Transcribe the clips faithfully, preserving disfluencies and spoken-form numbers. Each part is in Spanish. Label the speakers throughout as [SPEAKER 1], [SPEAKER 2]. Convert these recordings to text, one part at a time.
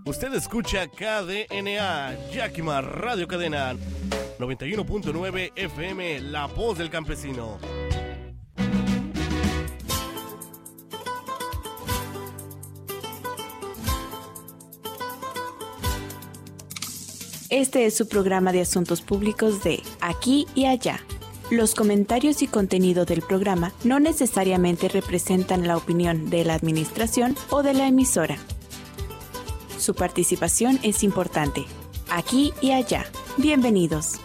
[SPEAKER 1] Usted escucha K D N A, Yakima Radio Cadena, noventa y uno punto nueve F M, La Voz del Campesino.
[SPEAKER 2] Este es su programa de asuntos públicos de Aquí y Allá. Los comentarios y contenido del programa no necesariamente representan la opinión de la administración o de la emisora. Su participación es importante. Aquí y Allá. Bienvenidos.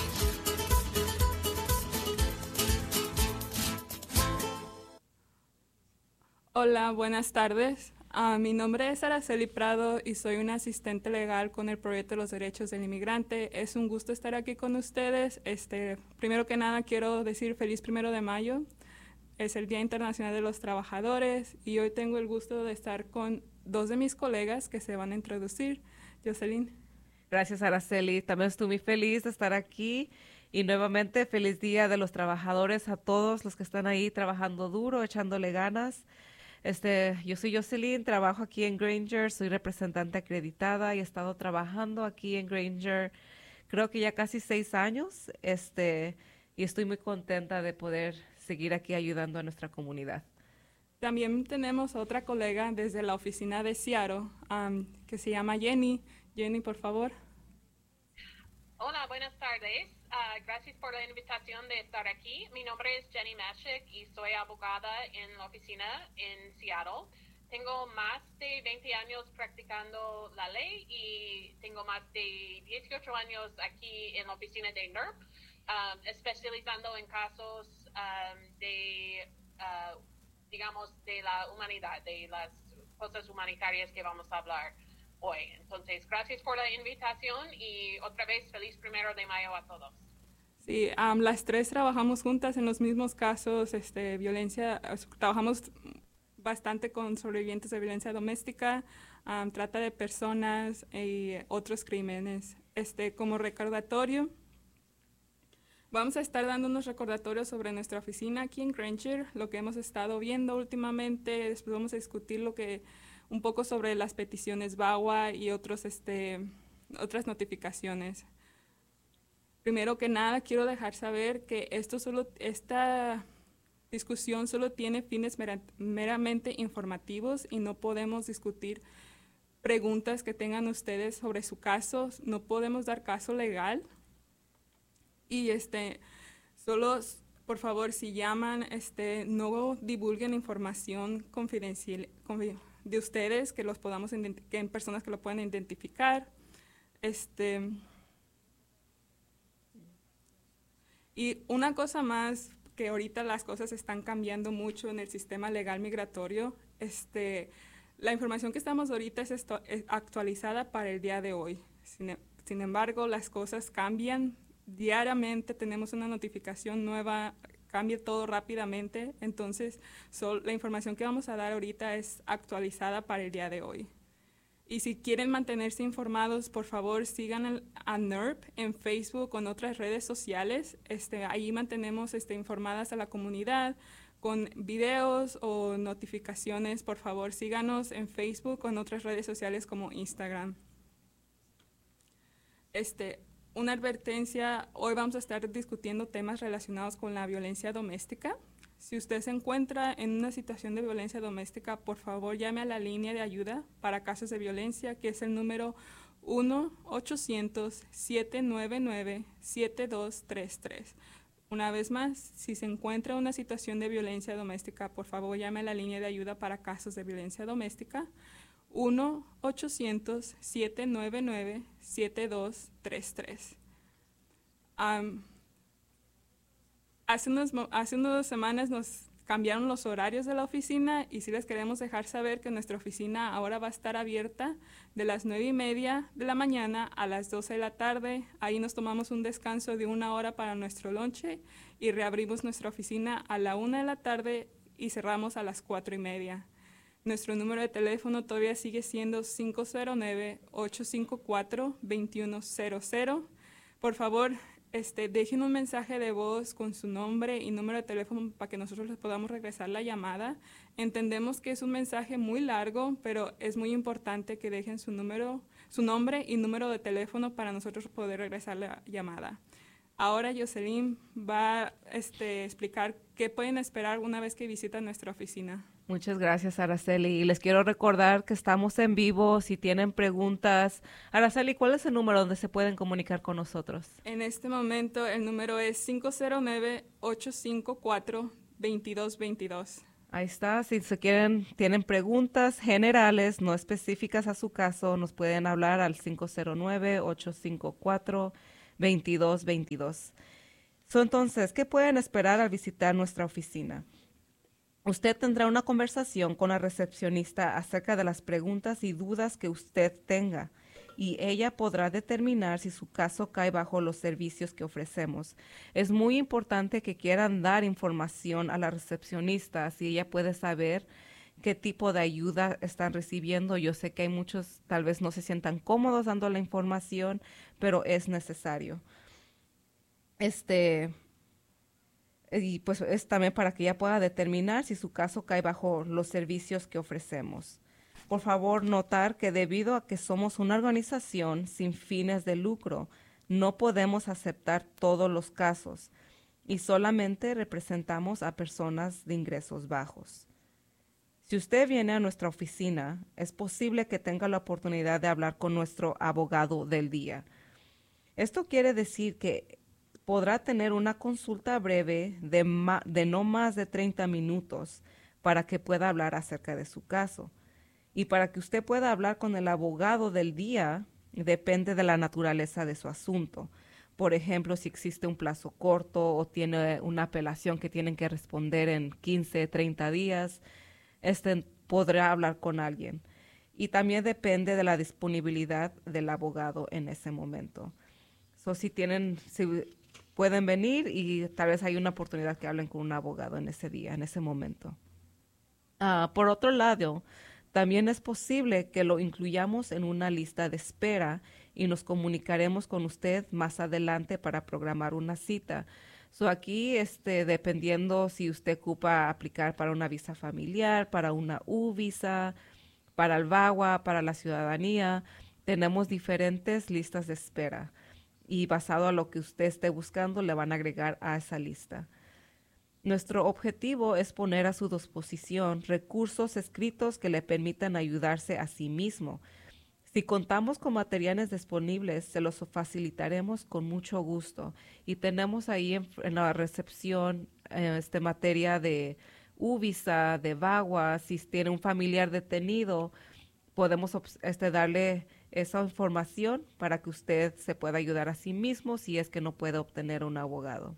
[SPEAKER 3] Hola, buenas tardes. Uh, mi nombre es Araceli Prado y soy una asistente legal con el Proyecto de los Derechos del Inmigrante. Es un gusto estar aquí con ustedes. Este, primero que nada quiero decir feliz primero de mayo. Es el Día Internacional de los Trabajadores y hoy tengo el gusto de estar con dos de mis colegas que se van a introducir. Jocelyn.
[SPEAKER 4] Gracias, Araceli. También estoy muy feliz de estar aquí y nuevamente feliz Día de los Trabajadores a todos los que están ahí trabajando duro, echándole ganas. Este, yo soy Jocelyn, trabajo aquí en Granger, soy representante acreditada y he estado trabajando aquí en Granger creo que ya casi seis años, este, y estoy muy contenta de poder seguir aquí ayudando a nuestra comunidad.
[SPEAKER 3] También tenemos otra colega desde la oficina de Seattle, um, que se llama Jenny. Jenny, por favor.
[SPEAKER 5] Hola, buenas tardes. Uh, gracias por la invitación de estar aquí. Mi nombre es Jenny Mashik y soy abogada en la oficina en Seattle. Tengo más de veinte años practicando la ley y tengo más de dieciocho años aquí en la oficina de N E R P, um, especializando en casos um, de, uh, digamos, de la humanidad, de las cosas humanitarias que vamos a hablar hoy. Entonces, gracias por la invitación y otra vez feliz primero de mayo a todos.
[SPEAKER 3] Sí, um, las tres trabajamos juntas en los mismos casos, este, violencia, trabajamos bastante con sobrevivientes de violencia doméstica, um, trata de personas y otros crímenes. Este, como recordatorio, vamos a estar dando unos recordatorios sobre nuestra oficina aquí en Granger, lo que hemos estado viendo últimamente. Después vamos a discutir lo que un poco sobre las peticiones V A W A y otros, este, otras notificaciones. Primero que nada, quiero dejar saber que esto solo, esta discusión solo tiene fines mera, meramente informativos y no podemos discutir preguntas que tengan ustedes sobre su caso. No podemos dar caso legal. Y este, solo, por favor, si llaman, este, no divulguen información confidencial de ustedes, que los podamos que en personas que lo puedan identificar. Este, y una cosa más, que ahorita las cosas están cambiando mucho en el sistema legal migratorio. Este, la información que estamos ahorita es, esto, es actualizada para el día de hoy. Sin, sin embargo, las cosas cambian diariamente, tenemos una notificación nueva, cambia todo rápidamente, entonces sol, la información que vamos a dar ahorita es actualizada para el día de hoy. Y si quieren mantenerse informados, por favor sigan el, a N E R P en Facebook o en otras redes sociales. Este, ahí mantenemos este, informadas a la comunidad con videos o notificaciones. Por favor síganos en Facebook o en otras redes sociales como Instagram. Este, Una advertencia, hoy vamos a estar discutiendo temas relacionados con la violencia doméstica. Si usted se encuentra en una situación de violencia doméstica, por favor llame a la línea de ayuda para casos de violencia, que es el número uno ochocientos, siete nueve nueve, siete dos tres tres. Una vez más, si se encuentra en una situación de violencia doméstica, por favor llame a la línea de ayuda para casos de violencia doméstica, uno ochocientos, siete nueve nueve, siete dos tres tres. Um, hace, unos, hace unas semanas nos cambiaron los horarios de la oficina y sí les queremos dejar saber que nuestra oficina ahora va a estar abierta de las nueve y media de la mañana a las doce de la tarde. Ahí nos tomamos un descanso de una hora para nuestro lonche y reabrimos nuestra oficina a la una de la tarde y cerramos a las cuatro y media. Nuestro número de teléfono todavía sigue siendo cinco cero nueve, ocho cinco cuatro, dos uno cero cero. Por favor, este, dejen un mensaje de voz con su nombre y número de teléfono para que nosotros les podamos regresar la llamada. Entendemos que es un mensaje muy largo, pero es muy importante que dejen su número, su nombre y número de teléfono para nosotros poder regresar la llamada. Ahora Jocelyn va a este, explicar qué pueden esperar una vez que visitan nuestra oficina.
[SPEAKER 4] Muchas gracias, Araceli. Y les quiero recordar que estamos en vivo. Si tienen preguntas, Araceli, ¿cuál es el número donde se pueden comunicar con nosotros?
[SPEAKER 3] En este momento el número es cinco cero nueve, ocho cinco cuatro, dos dos dos dos.
[SPEAKER 4] Ahí está. Si se quieren, tienen preguntas generales, no específicas a su caso, nos pueden hablar al cinco cero nueve, ocho cinco cuatro, dos dos dos dos. So, entonces, ¿qué pueden esperar al visitar nuestra oficina? Usted tendrá una conversación con la recepcionista acerca de las preguntas y dudas que usted tenga, y ella podrá determinar si su caso cae bajo los servicios que ofrecemos. Es muy importante que quieran dar información a la recepcionista, así ella puede saber qué tipo de ayuda están recibiendo. Yo sé que hay muchos, tal vez no se sientan cómodos dando la información, pero es necesario. Este... Y pues es también para que ella pueda determinar si su caso cae bajo los servicios que ofrecemos. Por favor, notar que debido a que somos una organización sin fines de lucro, no podemos aceptar todos los casos y solamente representamos a personas de ingresos bajos. Si usted viene a nuestra oficina, es posible que tenga la oportunidad de hablar con nuestro abogado del día. Esto quiere decir que podrá tener una consulta breve de, ma- de no más de treinta minutos para que pueda hablar acerca de su caso. Y para que usted pueda hablar con el abogado del día, depende de la naturaleza de su asunto. Por ejemplo, si existe un plazo corto o tiene una apelación que tienen que responder en quince, treinta días, este podrá hablar con alguien. Y también depende de la disponibilidad del abogado en ese momento. So, si tienen... Si, pueden venir y tal vez hay una oportunidad que hablen con un abogado en ese día, en ese momento. Uh, por otro lado, también es posible que lo incluyamos en una lista de espera y nos comunicaremos con usted más adelante para programar una cita. So aquí, este, dependiendo si usted ocupa aplicar para una visa familiar, para una U-visa, para el VAWA, para la ciudadanía, tenemos diferentes listas de espera. Y basado a lo que usted esté buscando, le van a agregar a esa lista. Nuestro objetivo es poner a su disposición recursos escritos que le permitan ayudarse a sí mismo. Si contamos con materiales disponibles, se los facilitaremos con mucho gusto. Y tenemos ahí en, en la recepción eh, este materia de U-visa, de VAWA. Si tiene un familiar detenido, podemos este, darle esa información para que usted se pueda ayudar a sí mismo si es que no puede obtener un abogado.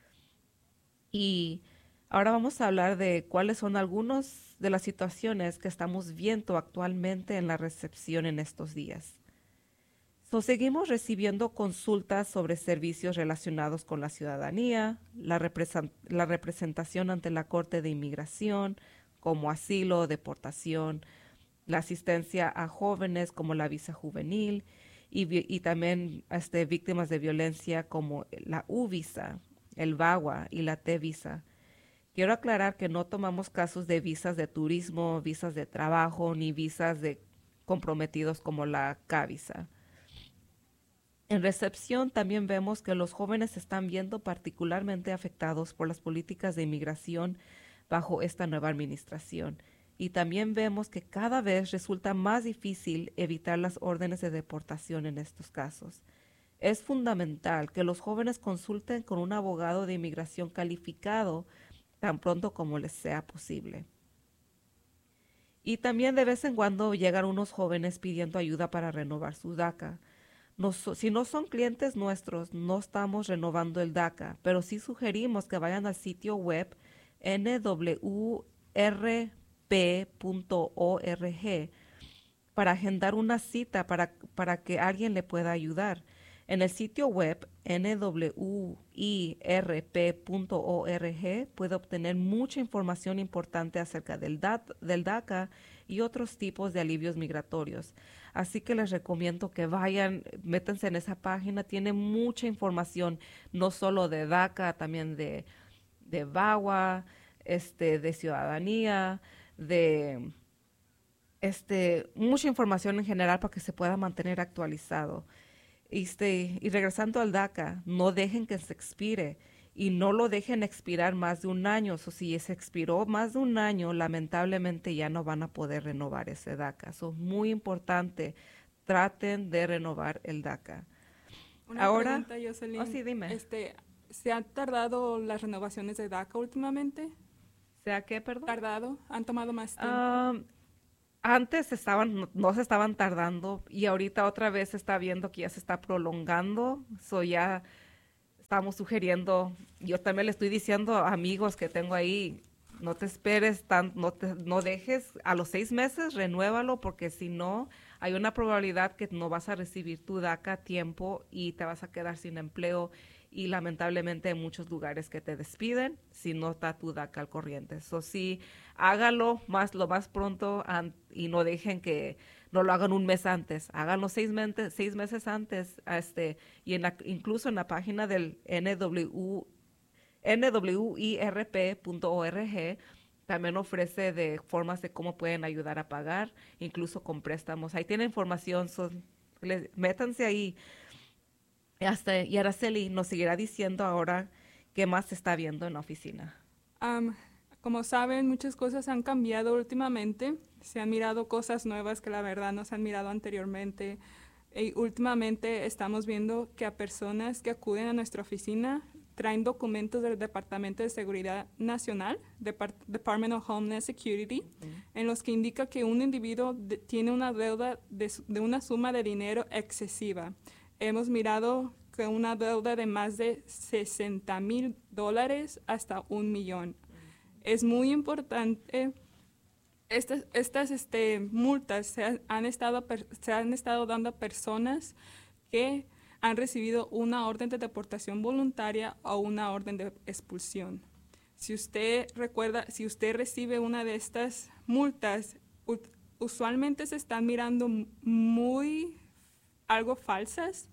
[SPEAKER 4] Y ahora vamos a hablar de cuáles son algunas de las situaciones que estamos viendo actualmente en la recepción en estos días. So, seguimos recibiendo consultas sobre servicios relacionados con la ciudadanía, la, represent- la representación ante la Corte de Inmigración, como asilo, deportación, la asistencia a jóvenes como la visa juvenil y, y también este, víctimas de violencia como la U-visa, el VAWA y la T-visa. Quiero aclarar que no tomamos casos de visas de turismo, visas de trabajo ni visas de comprometidos como la K-visa. En recepción también vemos que los jóvenes se están viendo particularmente afectados por las políticas de inmigración bajo esta nueva administración. Y también vemos que cada vez resulta más difícil evitar las órdenes de deportación en estos casos. Es fundamental que los jóvenes consulten con un abogado de inmigración calificado tan pronto como les sea posible. Y también de vez en cuando llegan unos jóvenes pidiendo ayuda para renovar su DACA. No, si no son clientes nuestros, no estamos renovando el DACA, pero sí sugerimos que vayan al sitio web N W R p punto org para agendar una cita para, para que alguien le pueda ayudar. En el sitio web N W I R P punto org puede obtener mucha información importante acerca del, dat- del DACA y otros tipos de alivios migratorios. Así que les recomiendo que vayan, métanse en esa página, tiene mucha información, no solo de DACA, también de, de VAWA, este, de ciudadanía, de este, mucha información en general para que se pueda mantener actualizado. Este, y regresando al DACA, no dejen que se expire y no lo dejen expirar más de un año. O si se expiró más de un año, lamentablemente ya no van a poder renovar ese DACA. Eso es muy importante. Traten de renovar el DACA.
[SPEAKER 3] Una
[SPEAKER 4] Ahora,
[SPEAKER 3] pregunta, Jocelyn.
[SPEAKER 4] oh, sí, dime.
[SPEAKER 3] Este, ¿se han tardado las renovaciones de DACA últimamente?
[SPEAKER 4] ¿Sea qué, perdón?
[SPEAKER 3] ¿Tardado? ¿Han tomado más tiempo?
[SPEAKER 4] Um, Antes estaban, no, no se estaban tardando y ahorita otra vez se está viendo que ya se está prolongando. So ya estamos sugiriendo, yo también le estoy diciendo a amigos que tengo ahí, no te esperes, tan, no, te, no dejes a los seis meses, renuévalo porque si no, hay una probabilidad que no vas a recibir tu DACA a tiempo y te vas a quedar sin empleo. Y lamentablemente hay muchos lugares que te despiden si no está tu DACA al corriente. Eso sí, hágalo más, lo más pronto an, y no dejen que no lo hagan un mes antes. Háganlo seis, mente, seis meses antes. Este, y en la, incluso en la página del N W I R P punto org también ofrece de formas de cómo pueden ayudar a pagar, incluso con préstamos. Ahí tiene información, son, les, métanse ahí. Hasta, y Araceli nos seguirá diciendo ahora qué más se está viendo en la oficina.
[SPEAKER 3] Um, como saben, muchas cosas han cambiado últimamente. Se han mirado cosas nuevas que la verdad no se han mirado anteriormente. Y últimamente estamos viendo que a personas que acuden a nuestra oficina traen documentos del Departamento de Seguridad Nacional, Depart Department of Homeland Security, uh-huh. en los que indica que un individuo de, tiene una deuda de, de una suma de dinero excesiva. Hemos mirado que una deuda de más de sesenta mil dólares hasta un millón. Uh-huh. Es muy importante, estas, estas este, multas se han, estado, se han estado dando a personas que han recibido una orden de deportación voluntaria o una orden de expulsión. Si usted recuerda, si usted recibe una de estas multas, usualmente se están mirando muy algo falsas,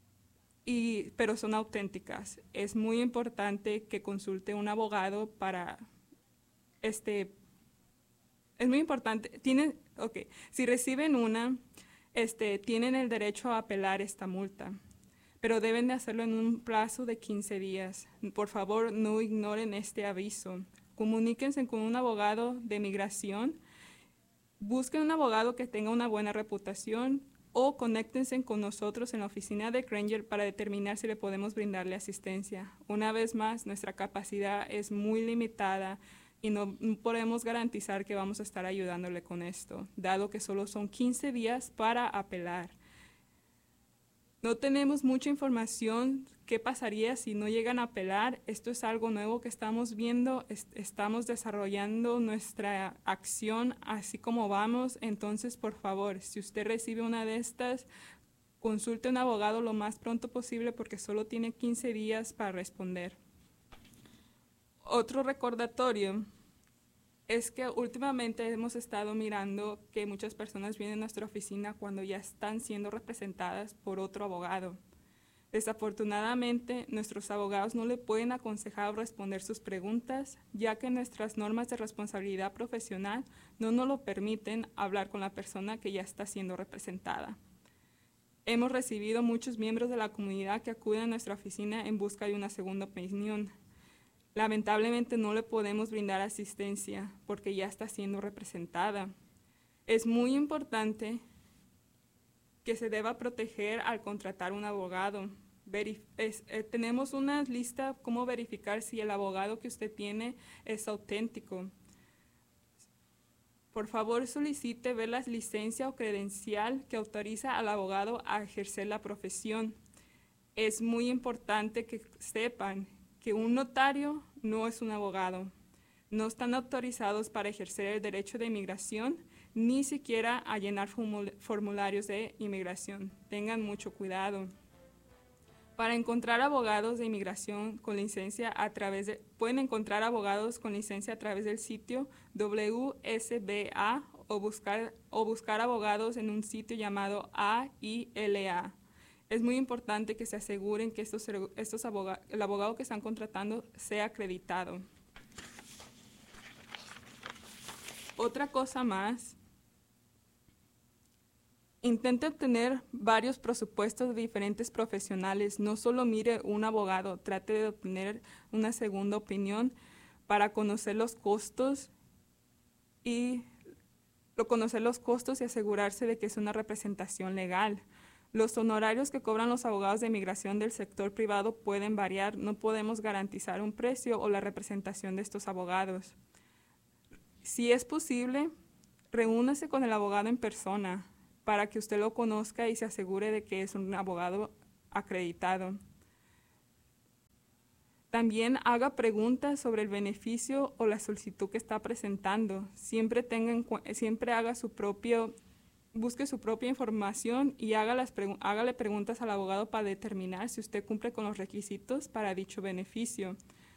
[SPEAKER 3] y, pero son auténticas. Es muy importante que consulte un abogado para, este, es muy importante, tienen, ok, si reciben una, este, tienen el derecho a apelar esta multa, pero deben de hacerlo en un plazo de quince días. Por favor, no ignoren este aviso. Comuníquense con un abogado de migración, busquen un abogado que tenga una buena reputación, o conéctense con nosotros en la oficina de Granger para determinar si le podemos brindarle asistencia. Una vez más, nuestra capacidad es muy limitada y no podemos garantizar que vamos a estar ayudándole con esto, dado que solo son quince días para apelar. No tenemos mucha información qué pasaría si no llegan a apelar. Esto es algo nuevo que estamos viendo, est estamos desarrollando nuestra acción así como vamos. Entonces, por favor, si usted recibe una de estas, consulte a un abogado lo más pronto posible porque solo tiene quince días para responder. Otro recordatorio es que últimamente hemos estado mirando que muchas personas vienen a nuestra oficina cuando ya están siendo representadas por otro abogado. Desafortunadamente, nuestros abogados no le pueden aconsejar o responder sus preguntas, ya que nuestras normas de responsabilidad profesional no nos lo permiten hablar con la persona que ya está siendo representada. Hemos recibido muchos miembros de la comunidad que acuden a nuestra oficina en busca de una segunda opinión. Lamentablemente no le podemos brindar asistencia porque ya está siendo representada. Es muy importante que se deba proteger al contratar un abogado. Verif es, eh, tenemos una lista cómo verificar si el abogado que usted tiene es auténtico. Por favor, solicite ver la licencia o credencial que autoriza al abogado a ejercer la profesión. Es muy importante que sepan que un notario no es un abogado. No están autorizados para ejercer el derecho de inmigración, ni siquiera a llenar formularios de inmigración. Tengan mucho cuidado. Para encontrar abogados de inmigración con licencia a través de, pueden encontrar abogados con licencia a través del sitio W S B A o buscar, o buscar abogados en un sitio llamado A I L A. Es muy importante que se aseguren que estos, estos abogados, el abogado que están contratando sea acreditado. Otra cosa más. Intente obtener varios presupuestos de diferentes profesionales. No solo mire un abogado, trate de obtener una segunda opinión para conocer los costos y conocer los costos y asegurarse de que es una representación legal. Los honorarios que cobran los abogados de inmigración del sector privado pueden variar. No podemos garantizar un precio o la representación de estos abogados. Si es posible, reúnase con el abogado en persona para que usted lo conozca y se asegure de que es un abogado acreditado. También haga preguntas sobre el beneficio o la solicitud que está presentando. Siempre, tenga en, siempre haga su propio, busque su propia información y haga las pregu- hágale preguntas al abogado para determinar si usted cumple con los requisitos para dicho beneficio.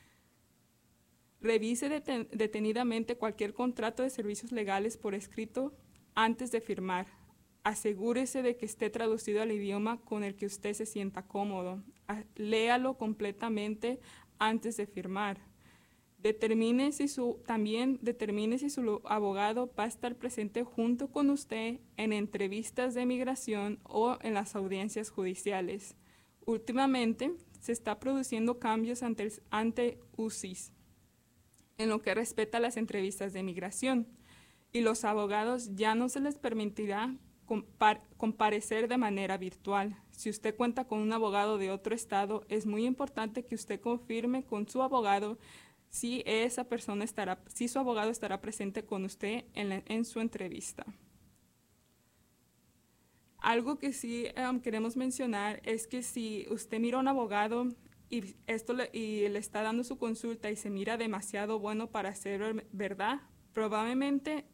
[SPEAKER 3] Revise deten- detenidamente cualquier contrato de servicios legales por escrito antes de firmar. Asegúrese de que esté traducido al idioma con el que usted se sienta cómodo. Léalo completamente antes de firmar. Determine si su, también determine si su abogado va a estar presente junto con usted en entrevistas de migración o en las audiencias judiciales. Últimamente, se está produciendo cambios ante, el, ante U C I S en lo que respecta a las entrevistas de migración, y los abogados ya no se les permitirá Compar- comparecer de manera virtual. Si usted cuenta con un abogado de otro estado, es muy importante que usted confirme con su abogado si esa persona estará, si su abogado estará presente con usted en, la, en su entrevista. Algo que sí um, queremos mencionar es que si usted mira a un abogado y, esto le, y le está dando su consulta y se mira demasiado bueno para ser verdad, probablemente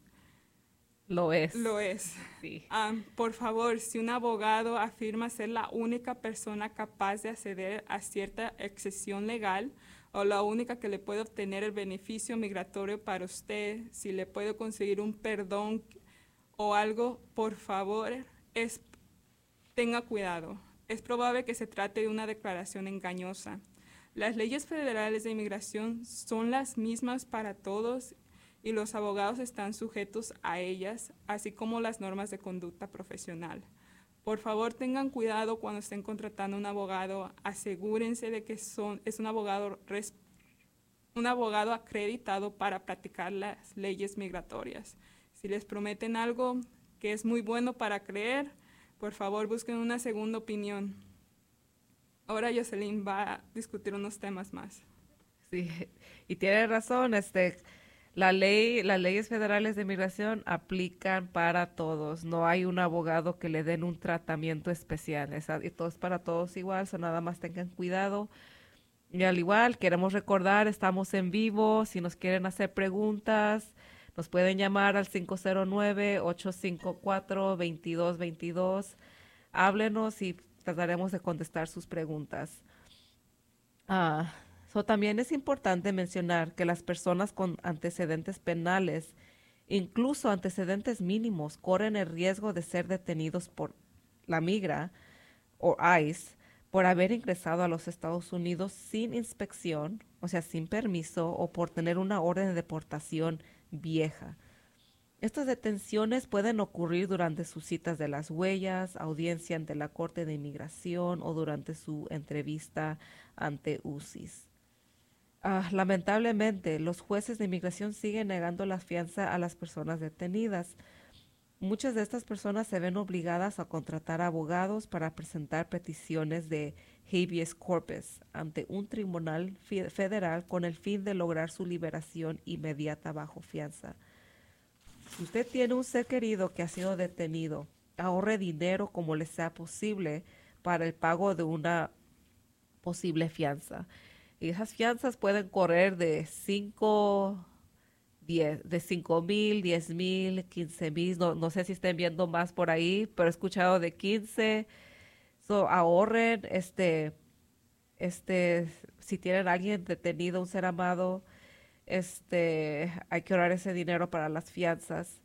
[SPEAKER 4] Lo es.
[SPEAKER 3] Lo es.
[SPEAKER 4] Sí.
[SPEAKER 3] Um, por favor, si un abogado afirma ser la única persona capaz de acceder a cierta excepción legal o la única que le puede obtener el beneficio migratorio para usted, si le puede conseguir un perdón o algo, por favor, es, tenga cuidado. Es probable que se trate de una declaración engañosa. Las leyes federales de inmigración son las mismas para todos y los abogados están sujetos a ellas, así como las normas de conducta profesional. Por favor, tengan cuidado cuando estén contratando un abogado. Asegúrense de que son, es un abogado, res, un abogado acreditado para practicar las leyes migratorias. Si les prometen algo que es muy bueno para creer, por favor, busquen una segunda opinión. Ahora Jocelyn va a discutir unos temas más.
[SPEAKER 4] Sí, y tiene razón, este... La ley, las leyes federales de inmigración aplican para todos. No hay un abogado que le den un tratamiento especial. Es, y todo es para todos igual, so nada más tengan cuidado. Y al igual, queremos recordar, estamos en vivo. Si nos quieren hacer preguntas, nos pueden llamar al cinco cero nueve, ocho cinco cuatro, dos dos dos dos. Háblenos y trataremos de contestar sus preguntas. Ah... So, también es importante mencionar que las personas con antecedentes penales, incluso antecedentes mínimos, corren el riesgo de ser detenidos por la migra o I C E por haber ingresado a los Estados Unidos sin inspección, o sea, sin permiso, o por tener una orden de deportación vieja. Estas detenciones pueden ocurrir durante sus citas de las huellas, audiencia ante la Corte de Inmigración o durante su entrevista ante U C I S. Uh, lamentablemente, los jueces de inmigración siguen negando la fianza a las personas detenidas. Muchas de estas personas se ven obligadas a contratar abogados para presentar peticiones de habeas corpus ante un tribunal federal con el fin de lograr su liberación inmediata bajo fianza. Si usted tiene un ser querido que ha sido detenido, ahorre dinero como le sea posible para el pago de una posible fianza. Y esas fianzas pueden correr de cinco, diez, de cinco mil, diez mil, quince mil, no, no sé si estén viendo más por ahí, pero he escuchado de quince. So, ahorren, este, este, si tienen a alguien detenido, un ser amado, este, hay que ahorrar ese dinero para las fianzas.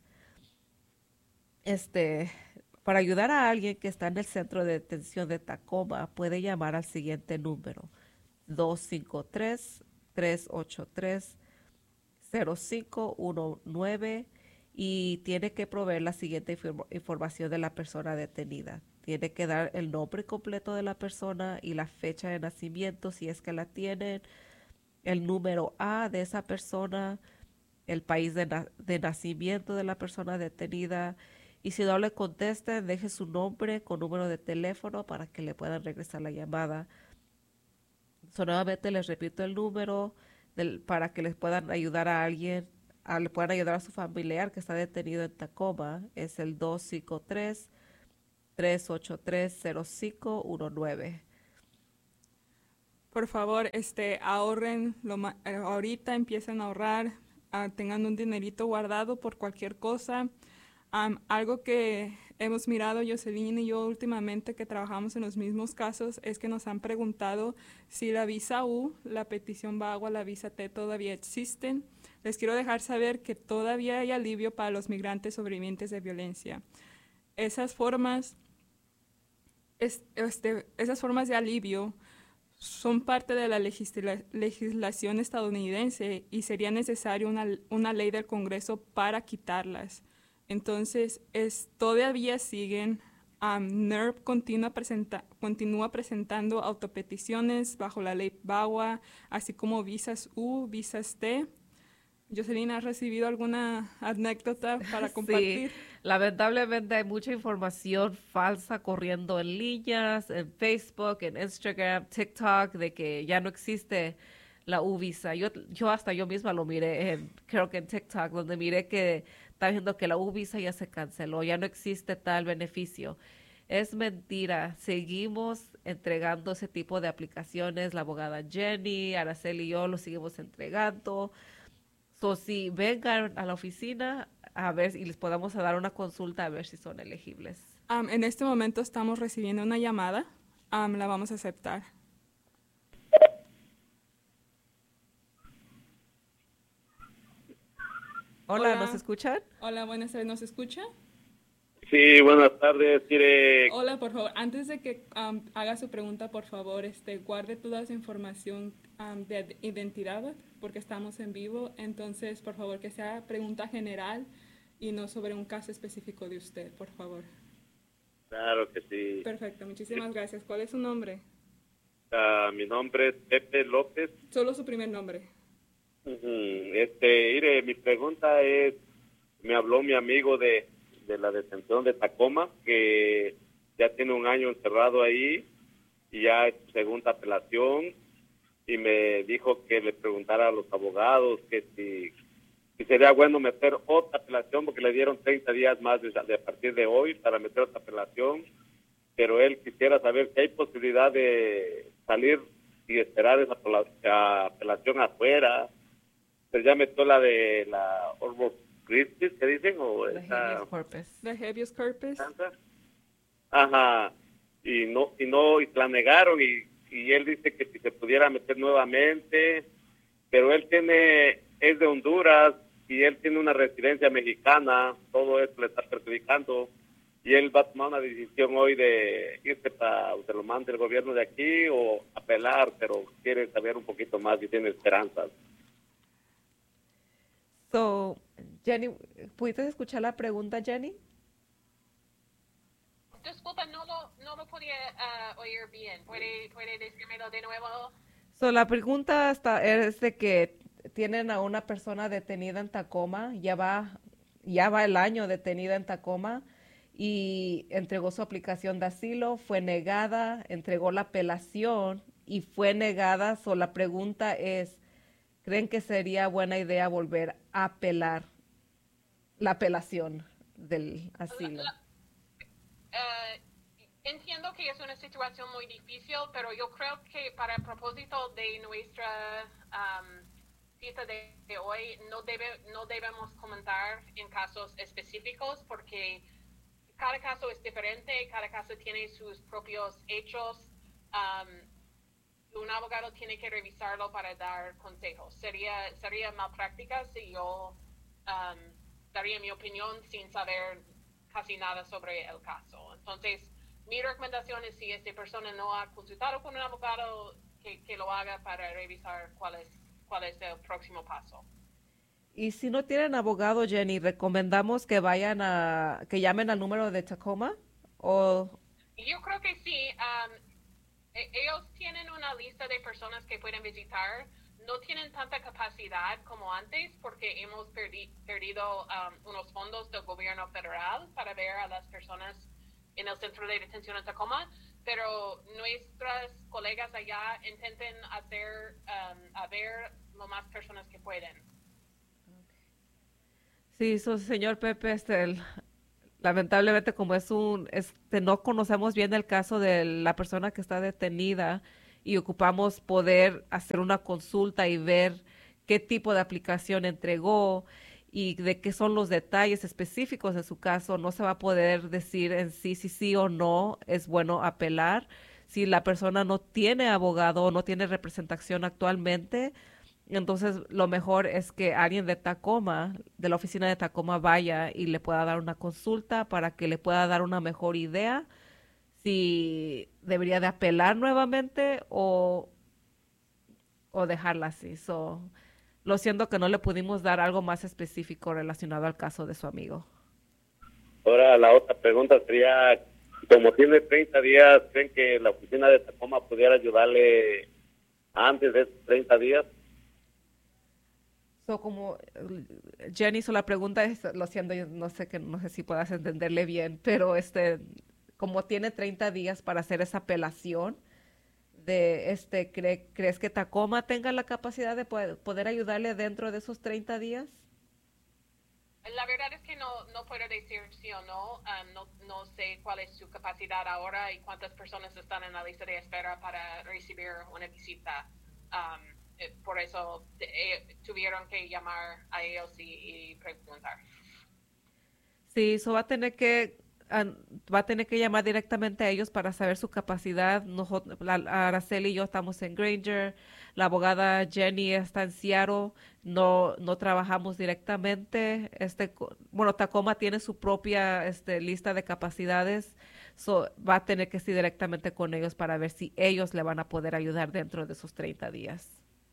[SPEAKER 4] Este, para ayudar a alguien que está en el centro de detención de Tacoma, puede llamar al siguiente número: dos cinco tres, tres ocho tres, cero cinco uno nueve, y tiene que proveer la siguiente inform- información de la persona detenida. Tiene que dar el nombre completo de la persona y la fecha de nacimiento si es que la tienen, el número A de esa persona, el país de, na- de nacimiento de la persona detenida, y si no le contesten, deje su nombre con número de teléfono para que le puedan regresar la llamada. So, nuevamente les repito el número del, para que les puedan ayudar a alguien, a, le puedan ayudar a su familiar que está detenido en Tacoma. Es el dos cinco tres, tres ocho tres, cero cinco uno nueve.
[SPEAKER 3] Por favor, este, ahorren lo ma- eh, ahorita, empiecen a ahorrar, ah, tengan un dinerito guardado por cualquier cosa. Am, algo que hemos mirado Jocelyn y yo últimamente que trabajamos en los mismos casos es que nos han preguntado si la visa U, la petición VAWA, la visa T todavía existen. Les quiero dejar saber que todavía hay alivio para los migrantes sobrevivientes de violencia. Esas formas, es- este, esas formas de alivio son parte de la legisla- legislación estadounidense y sería necesario una, una ley del Congreso para quitarlas. Entonces, es, todavía siguen. Um, N E R P continúa, presenta, continúa presentando autopeticiones bajo la ley VAWA, así como visas U, visas T. Jocelyn, ¿has recibido alguna anécdota para
[SPEAKER 4] Sí,
[SPEAKER 3] compartir?
[SPEAKER 4] lamentablemente hay mucha información falsa corriendo en líneas, en Facebook, en Instagram, TikTok, de que ya no existe la U-Visa. Yo, yo hasta yo misma lo miré, en, creo que en TikTok, donde miré que está diciendo que la U-Visa ya se canceló, ya no existe tal beneficio. Es mentira, seguimos entregando ese tipo de aplicaciones, la abogada Jenny, Araceli y yo lo seguimos entregando. So, si vengan a la oficina a ver y les podamos dar una consulta a ver si son elegibles.
[SPEAKER 3] Um, en este momento estamos recibiendo una llamada. Um, la vamos a aceptar.
[SPEAKER 4] Hola,
[SPEAKER 3] Hola.
[SPEAKER 4] ¿nos escuchan?
[SPEAKER 3] Hola, buenas tardes. ¿Nos escucha?
[SPEAKER 6] Sí, buenas tardes, Kire.
[SPEAKER 3] Hola, por favor, antes de que um, haga su pregunta, por favor, este, guarde toda su información um, de identidad, porque estamos en vivo. Entonces, por favor, que sea pregunta general y no sobre un caso específico de usted, por favor.
[SPEAKER 6] Claro que sí.
[SPEAKER 3] Perfecto, muchísimas gracias. ¿Cuál es su nombre?
[SPEAKER 6] Uh, mi nombre es Pepe López.
[SPEAKER 3] Solo su primer nombre.
[SPEAKER 6] Uh-huh. Este, mire, mi pregunta es, me habló mi amigo de, de la detención de Tacoma, que ya tiene un año encerrado ahí y ya es su segunda apelación, y me dijo que le preguntara a los abogados que si, si sería bueno meter otra apelación, porque le dieron treinta días más de, de a partir de hoy para meter otra apelación, pero él quisiera saber si hay posibilidad de salir y esperar esa apelación afuera. Pues ya metió la de la Corpus Christi, ¿qué dicen? O
[SPEAKER 4] The
[SPEAKER 6] esa,
[SPEAKER 4] habeas corpus.
[SPEAKER 3] The habeas corpus.
[SPEAKER 6] Ajá, y no, y no, y la negaron, y, y él dice que si se pudiera meter nuevamente, pero él tiene, es de Honduras, y él tiene una residencia mexicana, todo esto le está perjudicando, y él va a tomar una decisión hoy de irse para, o se lo mande el gobierno de aquí, o apelar, pero quiere saber un poquito más y tiene esperanzas.
[SPEAKER 4] So, Jenny, ¿pudiste escuchar la pregunta, Jenny?
[SPEAKER 5] Disculpa, no lo, no lo podía uh, oír bien. ¿Puede, ¿Puede decírmelo de nuevo?
[SPEAKER 4] So, la pregunta está, es de que tienen a una persona detenida en Tacoma, ya va, ya va el año detenida en Tacoma, y entregó su aplicación de asilo, fue negada, entregó la apelación y fue negada. So, la pregunta es, ¿creen que sería buena idea volver a apelar la apelación del asilo?
[SPEAKER 5] Uh, entiendo que es una situación muy difícil, pero yo creo que para el propósito de nuestra um, cita de, de hoy no, debe, no debemos comentar en casos específicos, porque cada caso es diferente, cada caso tiene sus propios hechos. Um, un abogado tiene que revisarlo para dar consejos. Sería, sería malpráctica si yo um, daría mi opinión sin saber casi nada sobre el caso. Entonces, mi recomendación es si esta persona no ha consultado con un abogado, que, que lo haga para revisar cuál es, cuál es el próximo paso.
[SPEAKER 4] Y si no tienen abogado, Jenny, recomendamos que vayan a, que llamen al número de Tacoma o...
[SPEAKER 5] Yo creo que sí. Um, e- ellos tienen una lista de personas que pueden visitar. No tienen tanta capacidad como antes porque hemos perdi- perdido um, unos fondos del gobierno federal para ver a las personas en el centro de detención en Tacoma, pero nuestras colegas allá intenten hacer, um, a ver lo más personas que pueden.
[SPEAKER 4] Sí, so, señor Pepe, este, el- lamentablemente como es un, este, no conocemos bien el caso de la persona que está detenida y ocupamos poder hacer una consulta y ver qué tipo de aplicación entregó y de qué son los detalles específicos de su caso, no se va a poder decir en sí si sí o no es bueno apelar. Si la persona no tiene abogado o no tiene representación actualmente, entonces lo mejor es que alguien de Tacoma, de la oficina de Tacoma, vaya y le pueda dar una consulta para que le pueda dar una mejor idea si debería de apelar nuevamente o, o dejarla así. So, lo siento que no le pudimos dar algo más específico relacionado al caso de su amigo.
[SPEAKER 6] Ahora la otra pregunta sería, como tiene treinta días, ¿creen que la oficina de Tacoma pudiera ayudarle antes de esos treinta días?
[SPEAKER 4] So, como eh, Jenny hizo la pregunta, es- lo siento, yo no sé que no sé si puedas entenderle bien, pero este, como tiene treinta días para hacer esa apelación, de este, ¿cree- ¿crees que Tacoma tenga la capacidad de poder, poder ayudarle dentro de esos treinta días?
[SPEAKER 5] La verdad es que no, no puedo decir sí o no. Um, no. No sé cuál es su capacidad ahora y cuántas personas están en la lista de espera para recibir una visita. Um, eh, por eso eh, tuvieron que llamar a ellos y, y preguntar.
[SPEAKER 4] Sí, eso va a tener que an- va a tener que llamar directamente a ellos para saber su capacidad. Nosotros, la, Araceli y yo estamos en Granger, la abogada Jenny está en Seattle, no no trabajamos directamente. Este, co- bueno, Tacoma tiene su propia este, lista de capacidades, so, va a tener que ir directamente con ellos para ver si ellos le van a poder ayudar dentro de esos treinta días.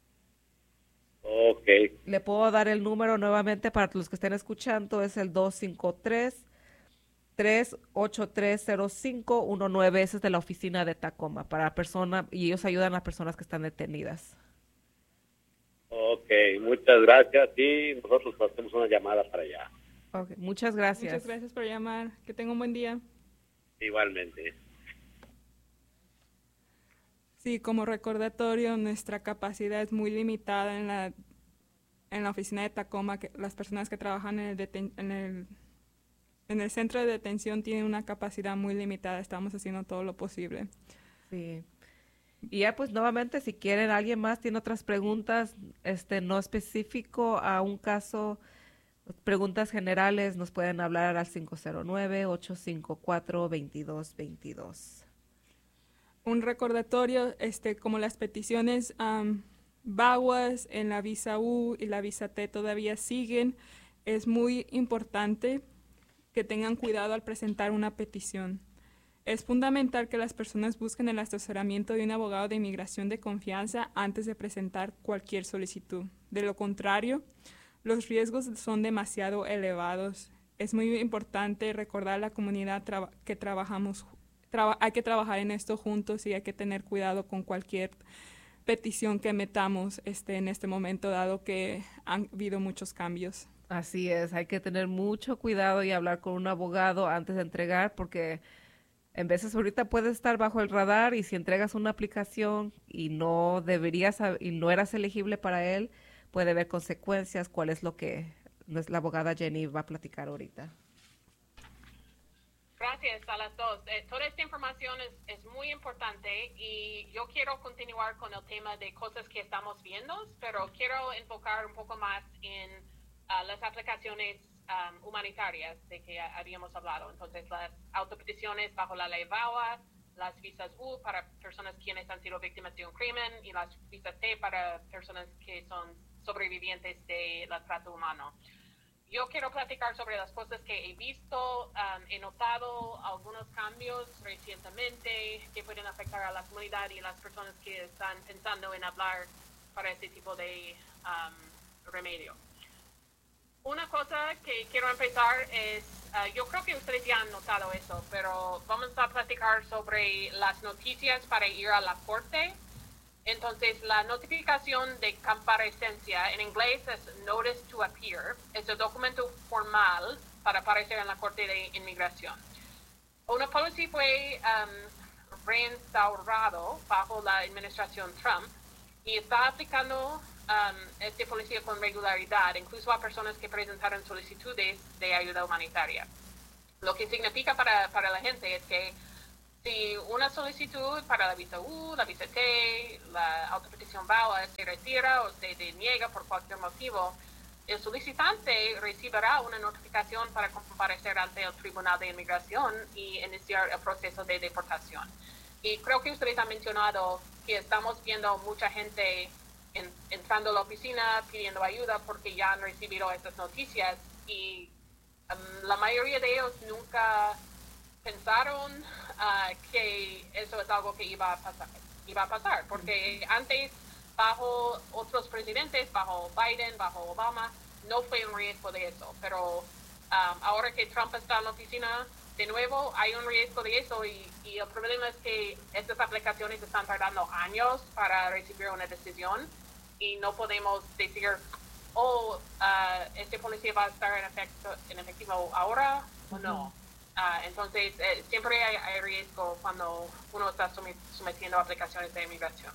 [SPEAKER 6] Ok,
[SPEAKER 4] Le puedo dar el número nuevamente para los que estén escuchando, es el dos cinco tres, tres ocho tres cero cinco uno nueve, ese es de la oficina de Tacoma, para persona, y ellos ayudan a las personas que están detenidas.
[SPEAKER 6] ok, muchas gracias y nosotros hacemos una llamada para allá.
[SPEAKER 4] Okay, muchas gracias.
[SPEAKER 3] Muchas gracias por llamar. Que tenga un buen día.
[SPEAKER 6] Igualmente.
[SPEAKER 3] Sí, como recordatorio, nuestra capacidad es muy limitada en la, en la oficina de Tacoma. Que las personas que trabajan en el, deten- en, el, en el centro de detención tienen una capacidad muy limitada. Estamos haciendo todo lo posible.
[SPEAKER 4] Sí. Y ya pues nuevamente, si quieren, alguien más tiene otras preguntas, este no específico a un caso, preguntas generales, nos pueden hablar al cinco cero nueve, ocho cinco cuatro, dos dos dos dos.
[SPEAKER 3] Un recordatorio, este, como las peticiones um, VAWAS en la visa U y la visa T todavía siguen, es muy importante que tengan cuidado al presentar una petición. Es fundamental que las personas busquen el asesoramiento de un abogado de inmigración de confianza antes de presentar cualquier solicitud. De lo contrario, los riesgos son demasiado elevados. Es muy importante recordar a la comunidad traba- que trabajamos, traba- hay que trabajar en esto juntos y hay que tener cuidado con cualquier petición que metamos este, en este momento, dado que han habido muchos cambios.
[SPEAKER 4] Así es, hay que tener mucho cuidado y hablar con un abogado antes de entregar, porque en veces ahorita puedes estar bajo el radar y si entregas una aplicación y no deberías hab- y no eras elegible para él, puede haber consecuencias, cuál es lo que nues- la abogada Jenny va a platicar ahorita.
[SPEAKER 5] Gracias a las dos. Eh, toda esta información es, es muy importante y yo quiero continuar con el tema de cosas que estamos viendo, pero quiero enfocar un poco más en uh, las aplicaciones um, humanitarias de que habíamos hablado. Entonces, las autopeticiones bajo la ley VAWA, las visas U para personas quienes han sido víctimas de un crimen y las visas T para personas que son sobrevivientes de la trata humana. Yo quiero platicar sobre las cosas que he visto. Um, he notado algunos cambios recientemente que pueden afectar a la comunidad y las personas que están pensando en hablar para este tipo de um, remedio. Una cosa que quiero empezar es, uh, yo creo que ustedes ya han notado eso, pero vamos a platicar sobre las noticias para ir a la corte. Entonces, la notificación de comparecencia, en inglés es Notice to Appear, es el documento formal para aparecer en la Corte de Inmigración. Una policy fue um, reinstaurado bajo la administración Trump y está aplicando um, esta policía con regularidad, incluso a personas que presentaron solicitudes de ayuda humanitaria. Lo que significa para, para la gente es que si una solicitud para la visa U, la visa T, la autopetición V A W A se retira o se deniega por cualquier motivo, el solicitante recibirá una notificación para comparecer ante el Tribunal de Inmigración y iniciar el proceso de deportación. Y creo que ustedes han mencionado que estamos viendo mucha gente en, entrando a la oficina pidiendo ayuda porque ya han recibido estas noticias y um, la mayoría de ellos nunca pensaron uh, que eso es algo que iba a pasar, iba a pasar, porque antes bajo otros presidentes, bajo Biden, bajo Obama, no fue un riesgo de eso, pero um, ahora que Trump está en la oficina de nuevo, hay un riesgo de eso y, y el problema es que estas aplicaciones están tardando años para recibir una decisión y no podemos decir, oh, uh, este policía va a estar en, efecto, en efectivo ahora o no. Uh, entonces, eh, siempre hay, hay riesgo cuando uno está sometiendo aplicaciones de inmigración.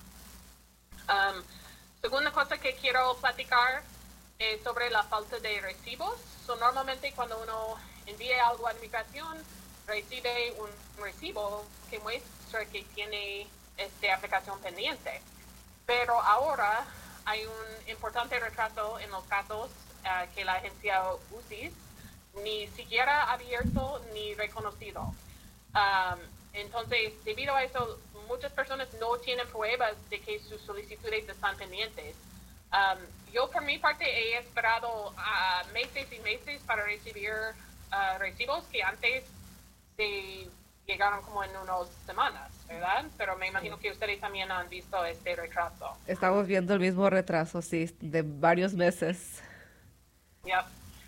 [SPEAKER 5] Um, segunda cosa que quiero platicar es sobre la falta de recibos. So, normalmente cuando uno envía algo a inmigración, recibe un recibo que muestra que tiene esta aplicación pendiente. Pero ahora hay un importante retraso en los casos uh, que la agencia U C I S ni siquiera abierto ni reconocido. Um, entonces, debido a eso, muchas personas no tienen pruebas de que sus solicitudes están pendientes. Um, yo, por mi parte, he esperado uh, meses y meses para recibir uh, recibos que antes se llegaron como en unas semanas, ¿verdad? Pero me imagino que ustedes también han visto este retraso.
[SPEAKER 4] Estamos viendo el mismo retraso, sí, de varios meses.
[SPEAKER 5] Yep.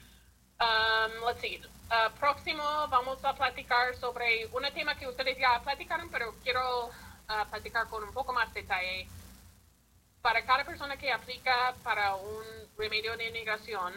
[SPEAKER 5] Um, let's see. Uh, próximo vamos a platicar sobre un tema que ustedes ya platicaron, pero quiero uh, platicar con un poco más detalle. Para cada persona que aplica para un remedio de inmigración,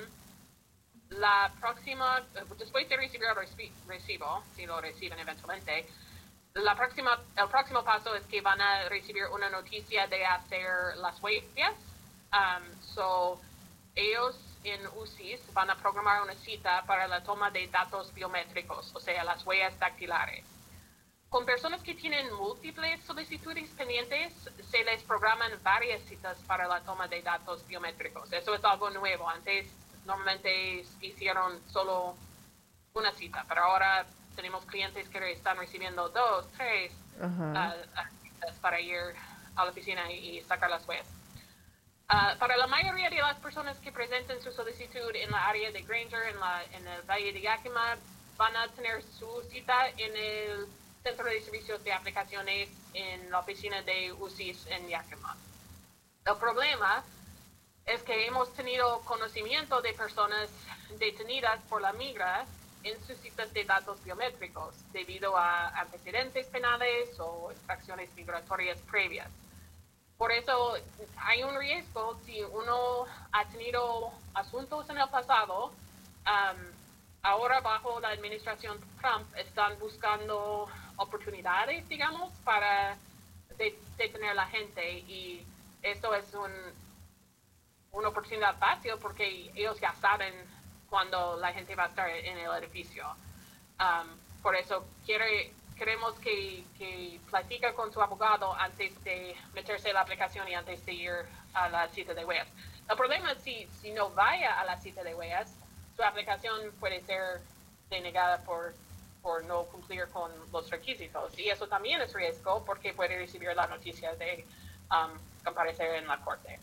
[SPEAKER 5] la próxima, después de recibir el recibo, si lo reciben eventualmente, la próxima, el próximo paso es que van a recibir una noticia de hacer las huellas. Um, so, ellos en U C I S van a programar una cita para la toma de datos biométricos, o sea, las huellas dactilares. Con personas que tienen múltiples solicitudes pendientes, se les programan varias citas para la toma de datos biométricos. Eso es algo nuevo. Antes normalmente hicieron solo una cita, pero ahora tenemos clientes que están recibiendo dos, tres uh, uh, para ir a la oficina y, y sacar las huellas. Uh, para la mayoría de las personas que presenten su solicitud en la área de Granger, en, la, en el Valle de Yakima, van a tener su cita en el Centro de Servicios de Aplicaciones en la oficina de U C I S en Yakima. El problema es que hemos tenido conocimiento de personas detenidas por la migra en sus citas de datos biométricos debido a antecedentes penales o infracciones migratorias previas. Por eso hay un riesgo si uno ha tenido asuntos en el pasado. Um, ahora bajo la administración Trump están buscando oportunidades, digamos, para de, detener a la gente y eso es un, una oportunidad fácil porque ellos ya saben cuando la gente va a estar en el edificio. Um, por eso quiere... Queremos que, que platique con su abogado antes de meterse en la aplicación y antes de ir a la cita de huellas. El problema es si, si no vaya a la cita de huellas, su aplicación puede ser denegada por, por no cumplir con los requisitos. Y eso también es riesgo porque puede recibir la noticia de um, comparecer en la corte.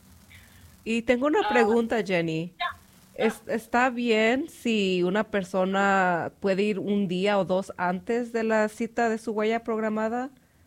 [SPEAKER 4] Y tengo una pregunta, uh, Jenny.
[SPEAKER 5] Yeah.
[SPEAKER 4] ¿Es, ¿Está bien si una persona puede ir un día o dos antes de la cita de su huella programada?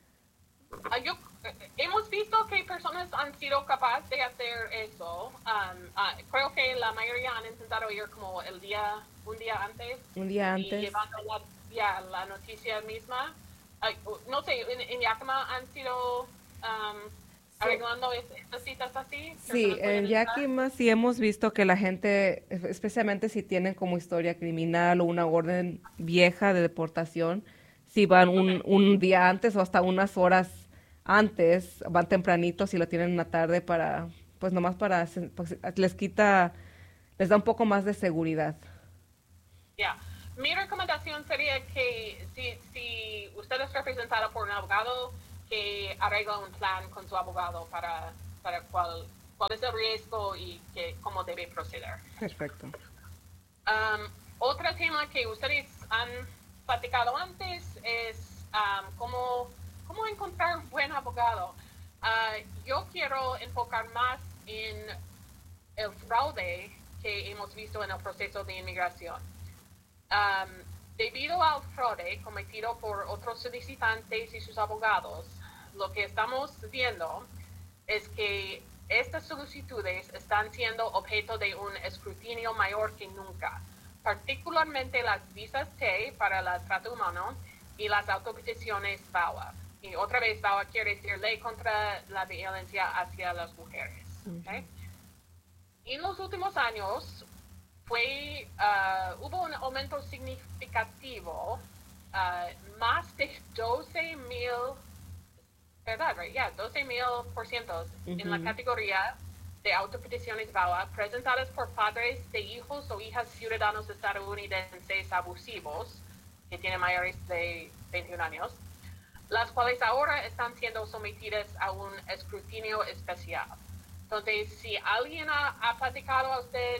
[SPEAKER 5] Uh, yo, eh, hemos visto que personas han sido capaces de hacer eso. Um, uh, creo que la mayoría han intentado ir como el día, un día antes.
[SPEAKER 4] Un día antes.
[SPEAKER 5] Y llevando la, ya, la noticia misma. Uh, no sé, en, en Yakima han sido... Um, arreglando estas citas así.
[SPEAKER 4] Sí, en Yakima sí hemos visto que la gente, especialmente si tienen como historia criminal o una orden vieja de deportación, si van un, okay. un día antes o hasta unas horas antes, van tempranitos y lo tienen en la tarde para, pues nomás para, pues, les quita, les da un poco más de seguridad.
[SPEAKER 5] Ya. Yeah. Mi recomendación sería que si, si usted es representado por un abogado, que arregla un plan con su abogado para, para cuál, cuál es el riesgo y que, cómo debe proceder.
[SPEAKER 4] Perfecto.
[SPEAKER 5] Um, otro tema que ustedes han platicado antes es um, cómo, cómo encontrar un buen abogado. Uh, yo quiero enfocar más en el fraude que hemos visto en el proceso de inmigración. Um, Debido al fraude cometido por otros solicitantes y sus abogados, lo que estamos viendo es que estas solicitudes están siendo objeto de un escrutinio mayor que nunca, particularmente las visas T para el trato humano y las autopeticiones V A W A. Y otra vez, V A W A quiere decir Ley contra la Violencia hacia las Mujeres. ¿Okay? En los últimos años, Fue, uh, hubo un aumento significativo, uh, más de doce mil, ¿verdad? Right? Yeah, doce mil por ciento uh-huh. en la categoría de autopeticiones V A W A presentadas por padres de hijos o hijas ciudadanos estadounidenses abusivos que tienen mayores de veintiún años, las cuales ahora están siendo sometidas a un escrutinio especial. Entonces, si alguien ha, ha platicado a usted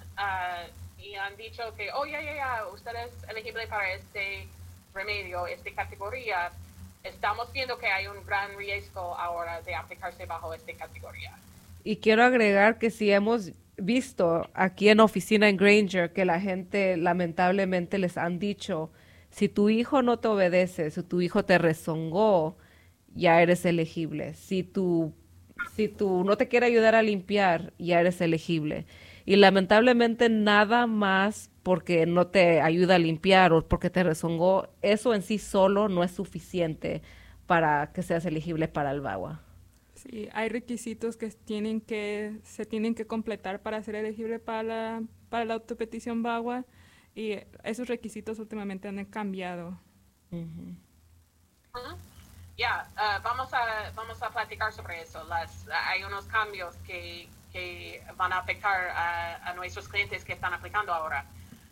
[SPEAKER 5] Uh, y han dicho que, oh, ya, ya, ya, usted es elegible para este remedio, esta categoría, estamos viendo que hay un gran riesgo ahora de aplicarse bajo esta categoría.
[SPEAKER 4] Y quiero agregar que si hemos visto aquí en la oficina en Granger que la gente lamentablemente les han dicho, si tu hijo no te obedece, si tu hijo te rezongó, ya eres elegible. Si tu, si tu no te quiere ayudar a limpiar, ya eres elegible. Y lamentablemente nada más porque no te ayuda a limpiar o porque te rezongó, eso en sí solo no es suficiente para que seas elegible para el V A W A.
[SPEAKER 3] Sí, hay requisitos que tienen que se tienen que completar para ser elegible para la, para la autopetición V A W A y esos requisitos últimamente han cambiado.
[SPEAKER 5] Uh-huh. Uh-huh. Ya, yeah, uh, vamos a vamos a platicar sobre eso. Las, uh, hay unos cambios que que van a afectar a, a nuestros clientes que están aplicando ahora.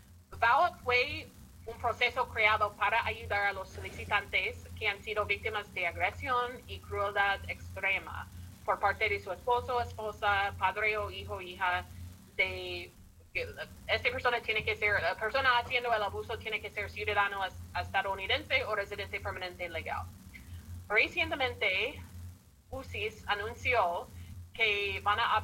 [SPEAKER 5] V A W A fue un proceso creado para ayudar a los solicitantes que han sido víctimas de agresión y crueldad extrema por parte de su esposo, esposa, padre o hijo, hija. De, esta persona tiene que ser, la persona haciendo el abuso tiene que ser ciudadano estadounidense o residente permanente legal. Recientemente, U C I S anunció que van a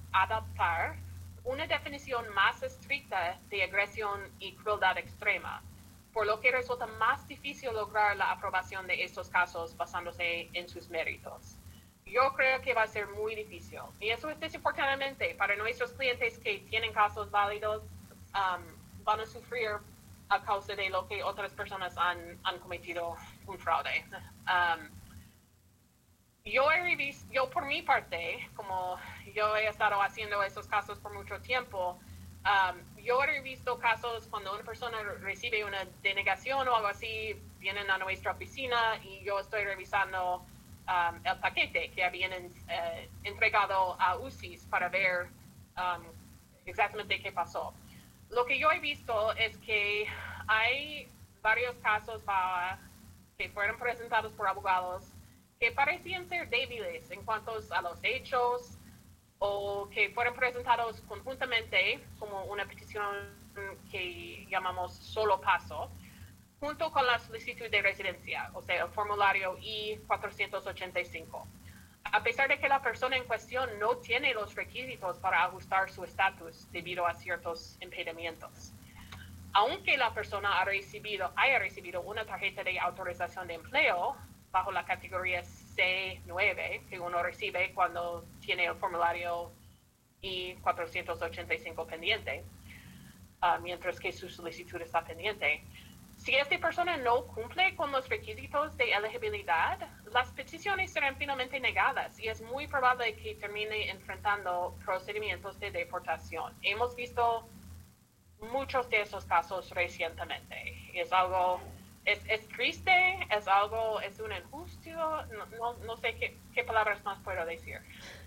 [SPEAKER 5] adaptar una definición más estricta de agresión y crueldad extrema, por lo que resulta más difícil lograr la aprobación de estos casos basándose en sus méritos. Yo creo que va a ser muy difícil. Y eso es desafortunadamente para nuestros clientes que tienen casos válidos, um, van a sufrir a causa de lo que otras personas han, han cometido un fraude. Um, Yo he revisto, yo por mi parte, como yo he estado haciendo esos casos por mucho tiempo, um, yo he visto casos cuando una persona recibe una denegación o algo así, vienen a nuestra oficina y yo estoy revisando um, el paquete que habían uh, entregado a U C I S para ver um, exactamente qué pasó. Lo que yo he visto es que hay varios casos para, que fueron presentados por abogados que parecían ser débiles en cuanto a los hechos o que fueron presentados conjuntamente como una petición que llamamos solo paso, junto con la solicitud de residencia, o sea, el formulario I cuatrocientos ochenta y cinco. A pesar de que la persona en cuestión no tiene los requisitos para ajustar su estatus debido a ciertos impedimentos. Aunque la persona ha recibido, haya recibido una tarjeta de autorización de empleo bajo la categoría C nueve que uno recibe cuando tiene el formulario I cuatrocientos ochenta y cinco pendiente, uh, mientras que su solicitud está pendiente. Si esta persona no cumple con los requisitos de elegibilidad, las peticiones serán finalmente negadas y es muy probable que termine enfrentando procedimientos de deportación. Hemos visto muchos de esos casos recientemente. Es algo, es, es triste, es algo, es una injusticia, no, no, no sé qué, qué palabras más puedo decir.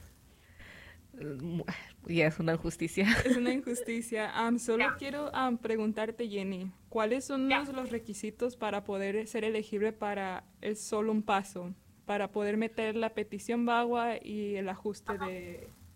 [SPEAKER 4] Y es una injusticia.
[SPEAKER 3] Es una injusticia. Um, solo
[SPEAKER 5] Yeah.
[SPEAKER 3] quiero um, preguntarte, Jenny, ¿cuáles son
[SPEAKER 5] Yeah.
[SPEAKER 3] los, los requisitos para poder ser elegible para el solo un paso? Para poder meter la petición V A W A y el ajuste
[SPEAKER 5] Ajá.
[SPEAKER 3] de,